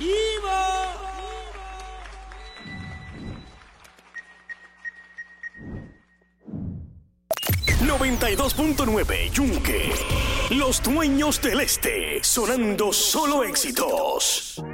¡Ivo! 92.9 Yunque. Los dueños del este. Sonando solo éxitos.